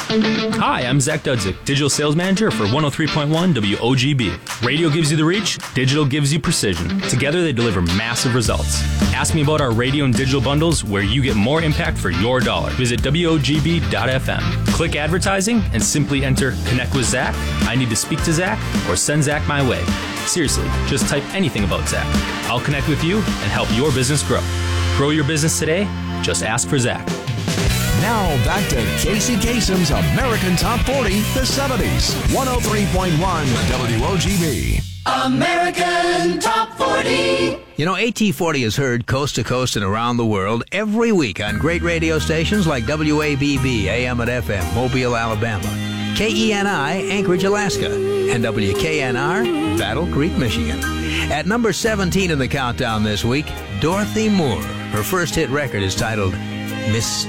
Hi, I'm Zach Dudzik, Digital Sales Manager for 103.1 WOGB. Radio gives you the reach, digital gives you precision. Together they deliver massive results. Ask me about our radio and digital bundles where you get more impact for your dollar. Visit WOGB.FM. Click advertising and simply enter Connect with Zach, I need to speak to Zach, or send Zach my way. Seriously, just type anything about Zach. I'll connect with you and help your business grow. Grow your business today, just ask for Zach. Now back to Casey Kasem's American Top 40, the 70s. 103.1 WOGB. American Top 40. You know, AT40 is heard coast to coast and around the world every week on great radio stations like WABB, AM and FM, Mobile, Alabama, KENI, Anchorage, Alaska, and WKNR, Battle Creek, Michigan. At number 17 in the countdown this week, Dorothy Moore. Her first hit record is titled Miss